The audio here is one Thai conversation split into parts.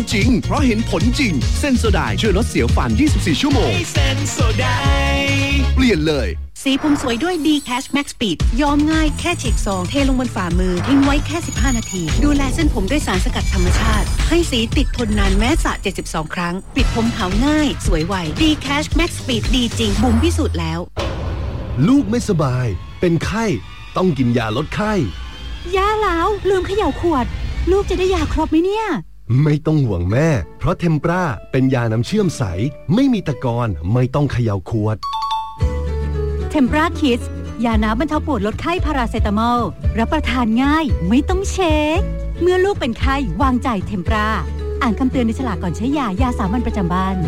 จริงเพราะเห็นผลจริงเซนโซไดช่วยลดเสียวฟัน24ชั่วโมงเซนโซไดเปลี่ยนเลยสีผมสวยด้วย D Cash Max Speed ย้อมง่ายแค่ฉีกซองเทลงบนฝ่ามือทิ้งไว้แค่15นาทีดูแลเส้นผมด้วยสารสกัดธรรมชาติให้สีติดทนนานแม้สระ72ครั้งปิดผมขาวง่ายสวยไว D Cash Max Speed ดีจริงบุ๋มพิสูจน์แล้วลูกไม่สบายเป็นไข้ต้องกินยาลดไข้ยาแล้วลืมเขย่าขวดลูกจะได้ยาครบไหมเนี่ยไม่ต้องห่วงแม่เพราะเทมปราเป็นยาน้ำเชื่อมใสไม่มีตะกอนไม่ต้องเขย่าขวดเทมปราคิดยาน้ำบรรเทาปวดลดไข้พาราเซตามอลรับประทานง่ายไม่ต้องเช็คเมื่อลูกเป็นไข้วางใจเทมปราอ่านคำเตือนในฉลากก่อนใช้ยาสามัญประจำบ้าน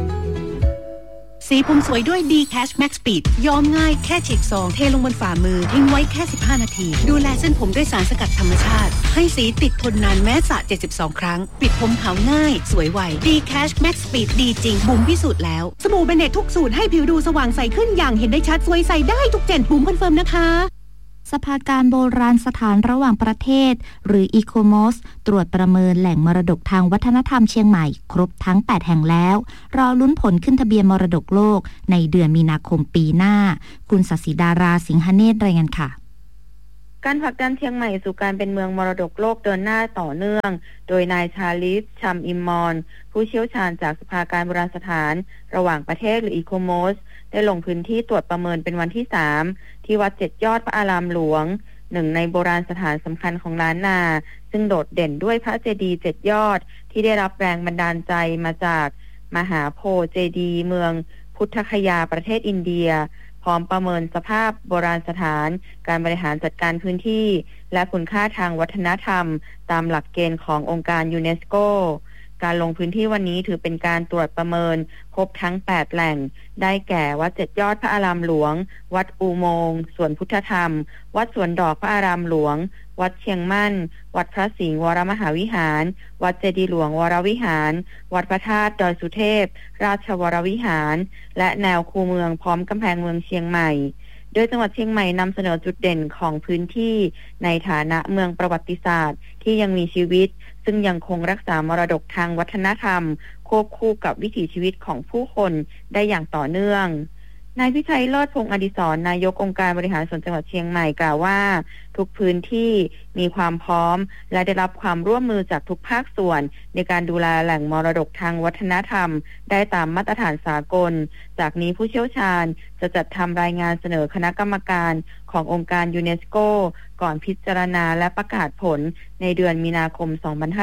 สีผมสวยด้วย D Cash Max Speed ย้อมง่ายแค่ฉีกซองเทลงบนฝ่ามือทิ้งไว้แค่15นาทีดูแลเส้นผมด้วยสารสกัดธรรมชาติให้สีติดทนนานแม้สระ72ครั้งปิดผมขาวง่ายสวยไว D Cash Max Speed ดีจริงบุ๋มพิสูจน์แล้วสบู่เบเนตทุกสูตรให้ผิวดูสว่างใสขึ้นอย่างเห็นได้ชัดสวยใสได้ทุกเจนบุ๋มคอนเฟิร์มนะคะสภาการโบราณสถานระหว่างประเทศหรือ ICOMOS ตรวจประเมินแหล่งมรดกทางวัฒนธรรมเชียงใหม่ครบทั้ง8แห่งแล้วรอลุ้นผลขึ้นทะเบียนมรดกโลกในเดือนมีนาคมปีหน้าคุณศศิดาราสิงหเนตรรายงานค่ะการผลักดันเชียงใหม่สู่การเป็นเมืองมรดกโลกเดินหน้าต่อเนื่องโดยนายชาลิสชัมอิมมอนผู้เชี่ยวชาญจากสภาการโบราณสถานระหว่างประเทศหรือ ICOMOS ได้ลงพื้นที่ตรวจประเมินเป็นวันที่3ที่วัด7ยอดพระอารามหลวงหนึ่งในโบราณสถานสำคัญของล้านนาซึ่งโดดเด่นด้วยพระเจดีย์7ยอดที่ได้รับแรงบันดาลใจมาจากมหาโพธิ์เจดีย์เมืองพุทธคยาประเทศอินเดียพร้อมประเมินสภาพโบราณสถานการบริหารจัดการพื้นที่และคุณค่าทางวัฒนธรรมตามหลักเกณฑ์ขององค์การยูเนสโกการลงพื้นที่วันนี้ถือเป็นการตรวจประเมินพบทั้ง8แหล่งได้แก่วัด7ยอดพระอารามหลวงวัดอุโมงค์สวนพุทธธรรมวัดสวนดอกพระอารามหลวงวัดเชียงมั่นวัดพระสิงห์วรมหาวิหารวัดเจดีย์หลวงวรวิหารวัดพระธาตุดอยสุเทพราชวรวิหารและแนวคูเมืองพร้อมกำแพงเมืองเชียงใหม่โดยจังหวัดเชียงใหม่นำเสนอจุดเด่นของพื้นที่ในฐานะเมืองประวัติศาสตร์ที่ยังมีชีวิตซึ่งยังคงรักษามรดกทางวัฒนธรรมควบคู่กับวิถีชีวิตของผู้คนได้อย่างต่อเนื่องนายพิชัยเลิศพงษ์อดิศรนายกองค์การบริหารส่วนจังหวัดเชียงใหม่กล่าวว่าทุกพื้นที่มีความพร้อมและได้รับความร่วมมือจากทุกภาคส่วนในการดูแลแหล่งมรดกทางวัฒนธรรมได้ตามมาตรฐานสากลจากนี้ผู้เชี่ยวชาญจะจัดทำรายงานเสนอคณะกรรมการขององค์การยูเนสโกก่อนพิจารณาและประกาศผลในเดือนมีนาคม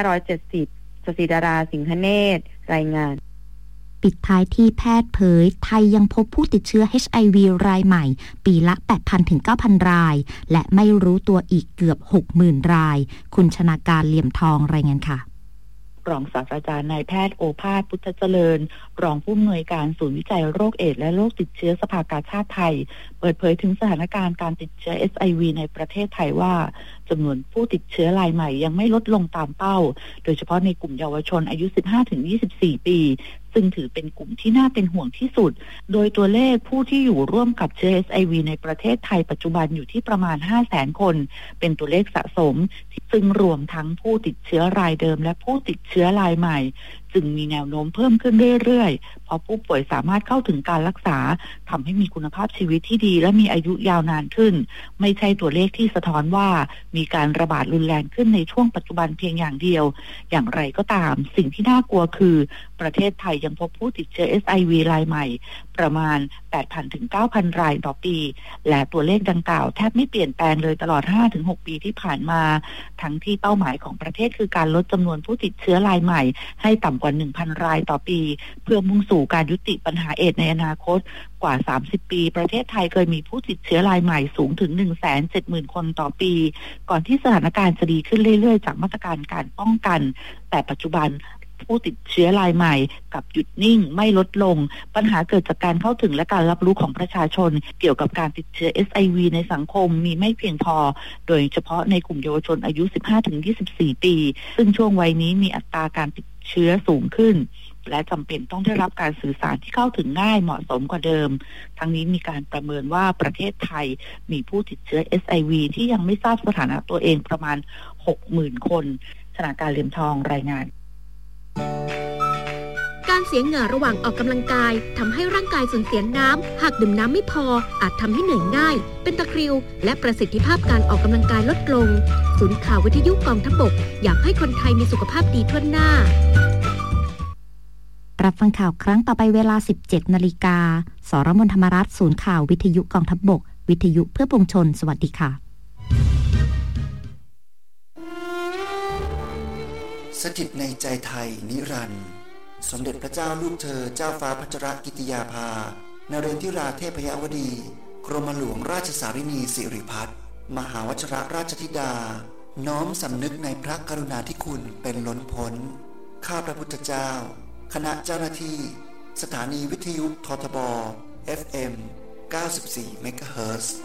2570 ศศิดาราสิงหเนตรรายงานปิดท้ายที่แพทย์เผยไทยยังพบผู้ติดเชื้อ HIV รายใหม่ปีละ 8,000 ถึง 9,000 รายและไม่รู้ตัวอีกเกือบ 60,000 รายคุณชนาการเหลี่ยมทองรายงานค่ะรองศาสตราจารย์นายแพทย์โอภาสพุทธเจริญรองผู้อำนวยการศูนย์วิจัยโรคเอดส์และโรคติดเชื้อสภากาชาดไทยเปิดเผยถึงสถานการณ์การติดเชื้อ HIV ในประเทศไทยว่าจำนวนผู้ติดเชื้อรายใหม่ยังไม่ลดลงตามเป้าโดยเฉพาะในกลุ่มเยาวชนอายุ 15-24 ปีซึ่งถือเป็นกลุ่มที่น่าเป็นห่วงที่สุดโดยตัวเลขผู้ที่อยู่ร่วมกับเชื้อ HIV ในประเทศไทยปัจจุบันอยู่ที่ประมาณ 500,000 คนเป็นตัวเลขสะสมซึ่งรวมทั้งผู้ติดเชื้อรายเดิมและผู้ติดเชื้อรายใหม่จึงมีแนวโน้มเพิ่มขึ้นเรื่อยๆเพราะผู้ป่วยสามารถเข้าถึงการรักษาทำให้มีคุณภาพชีวิตที่ดีและมีอายุยาวนานขึ้นไม่ใช่ตัวเลขที่สะท้อนว่ามีการระบาดรุนแรงขึ้นในช่วงปัจจุบันเพียงอย่างเดียวอย่างไรก็ตามสิ่งที่น่ากลัวคือประเทศไทยยังพบผู้ติดเชื้อ HIV รายใหม่ประมาณ 8,000 ถึง 9,000 รายต่อปีและตัวเลขดังกล่าวแทบไม่เปลี่ยนแปลงเลยตลอด 5-6 ปีที่ผ่านมาทั้งที่เป้าหมายของประเทศคือการลดจำนวนผู้ติดเชื้อรายใหม่ให้ต่ำกว่า 1,000 รายต่อปีเพื่อมุ่งสู่การยุติปัญหาเอดส์ในอนาคตกว่า30ปีประเทศไทยเคยมีผู้ติดเชื้อรายใหม่สูงถึง 170,000 คนต่อปีก่อนที่สถานการณ์จะดีขึ้นเรื่อยๆจากมาตรการการป้องกันแต่ปัจจุบันผู้ติดเชื้อรายใหม่กับหยุดนิ่งไม่ลดลงปัญหาเกิดจากการเข้าถึงและการรับรู้ของประชาชนเกี่ยวกับการติดเชื้อ HIV ในสังคมมีไม่เพียงพอโดยเฉพาะในกลุ่มเยาวชนอายุ 15-24 ปีซึ่งช่วงวัยนี้มีอัตราการติดเชื้อสูงขึ้นและจำเป็นต้องได้รับการสื่อสารที่เข้าถึงง่ายเหมาะสมกว่าเดิมทั้งนี้มีการประเมินว่าประเทศไทยมีผู้ติดเชื้อ HIV ที่ยังไม่ทราบสถานะตัวเองประมาณ 60,000 คนชนาการเหลี่ยมทองรายงานเสียเหงื่อระหว่างออกกำลังกายทำให้ร่างกายสูญเสียน้ำหากดื่มน้ำไม่พออาจทำให้เหนื่อยง่ายเป็นตะคริวและประสิทธิภาพการออกกำลังกายลดลงศูนย์ข่าววิทยุกองทัพบกอยากให้คนไทยมีสุขภาพดีทั่วหน้ารับฟังข่าวครั้งต่อไปเวลา 17 นาฬิกาสรมนธรรมรัฐศูนย์ข่าววิทยุกองทัพบกวิทยุเพื่อปวงชนสวัสดีค่ะสถิตในใจไทยนิรันดร์สมเด็จพระเจ้าลูกเธอเจ้าฟ้าพัชรกิติยาภานเรศวราเทพยวดีกรมหลวงราชสารินีสิริพัฒน์มหาวชิรราชธิดาน้อมสำนึกในพระกรุณาธิคุณเป็นล้นพ้นข้าพระพุทธเจ้าคณะเจ้าหน้าที่สถานีวิทยุททบ FM 94 เมกะเฮิรตซ์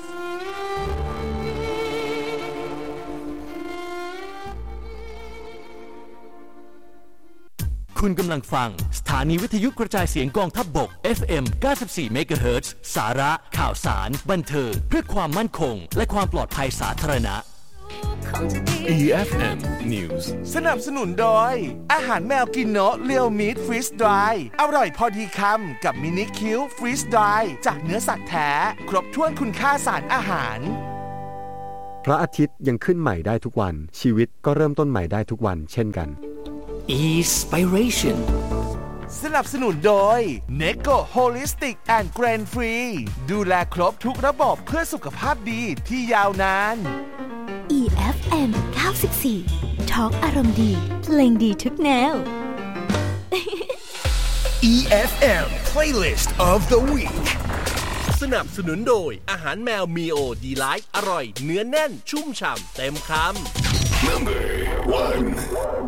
คุณกำลังฟังสถานีวิทยุกระจายเสียงกองทัพบก FM 94 เมกะเฮิรตซ์สาระข่าวสารบันเทิงเพื่อความมั่นคงและความปลอดภัยสาธารณะ EFM News สนับสนุนโดยอาหารแมวกินโนะเรียวมีทฟรีสดรายอร่อยพอดีคำกับมินิคิวฟรีสดรายจากเนื้อสัตว์แท้ครบถ้วนคุณค่าสารอาหารพระอาทิตย์ยังขึ้นใหม่ได้ทุกวันชีวิตก็เริ่มต้นใหม่ได้ทุกวันเช่นกัน Inspiration สนับสนุนโดย Neko Holistic and Grain Free ดูแลครบทุกระบบเพื่อสุขภาพดีที่ยาวนาน EFM 94 Talk อารมณ์ดีเพลงดีทุกแนว EFM Playlist of the Week สนับสนุนโดยอาหารแมวมีโอดีไลท์อร่อยเนื้อแน่นชุ่มฉ่ำเต็มคำ Number 1